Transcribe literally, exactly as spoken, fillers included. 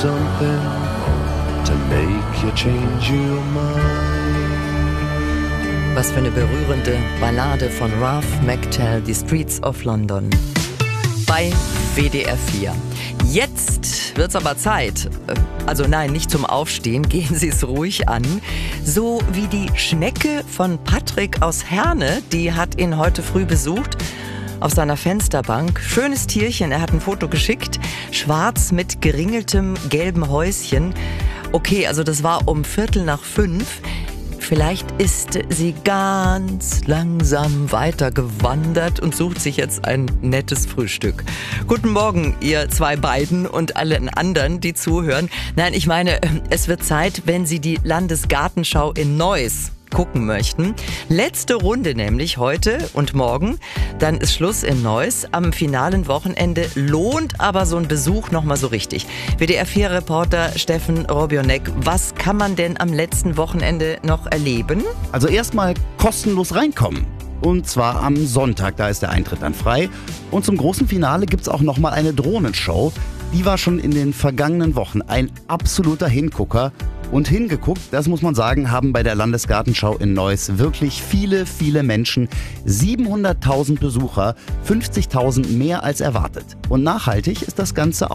something to make you change your mind. Was für eine berührende Ballade von Ralph McTell, die Streets of London. Bei W D R vier. Jetzt wird's aber Zeit. Also nein, nicht zum Aufstehen, gehen Sie es ruhig an. So wie die Schnecke von Patrick aus Herne, die hat ihn heute früh besucht. Auf seiner Fensterbank. Schönes Tierchen, er hat ein Foto geschickt. Schwarz mit geringeltem gelben Häuschen. Okay, also das war um Viertel nach fünf. Vielleicht ist sie ganz langsam weitergewandert und sucht sich jetzt ein nettes Frühstück. Guten Morgen, ihr zwei beiden und allen anderen, die zuhören. Nein, ich meine, es wird Zeit, wenn Sie die Landesgartenschau in Neuss gucken möchten. Letzte Runde nämlich heute und morgen. Dann ist Schluss in Neuss. Am finalen Wochenende lohnt aber so ein Besuch nochmal so richtig. W D R vier Reporter Steffen Robionek, was kann man denn am letzten Wochenende noch erleben? Also erstmal kostenlos reinkommen. Und zwar am Sonntag, da ist der Eintritt dann frei. Und zum großen Finale gibt's auch nochmal eine Drohnenshow. Die war schon in den vergangenen Wochen ein absoluter Hingucker. Und hingeguckt, das muss man sagen, haben bei der Landesgartenschau in Neuss wirklich viele, viele Menschen. siebenhunderttausend Besucher, fünfzigtausend mehr als erwartet. Und nachhaltig ist das Ganze